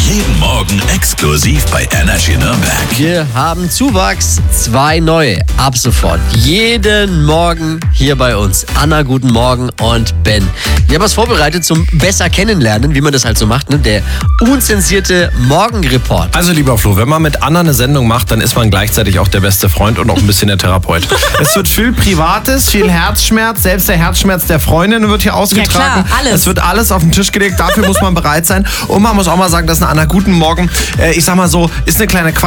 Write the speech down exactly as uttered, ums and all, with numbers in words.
Jeden Morgen exklusiv bei Energy Nürnberg. Wir haben Zuwachs, zwei neue, ab sofort. Jeden Morgen hier bei uns. Anna, guten Morgen, und Ben. Wir haben was vorbereitet zum besser kennenlernen, wie man das halt so macht, ne? Der unzensierte Morgenreport. Also lieber Flo, wenn man mit Anna eine Sendung macht, dann ist man gleichzeitig auch der beste Freund und auch ein bisschen der Therapeut. Es wird viel Privates, viel Herzschmerz, selbst der Herzschmerz der Freundin wird hier ausgetragen. Ja klar, alles. Es wird alles auf den Tisch gelegt, dafür muss man bereit sein. Und man muss auch mal sagen, dass eine Anna, guten Morgen, äh, ich sag mal so, ist eine kleine Quatsch.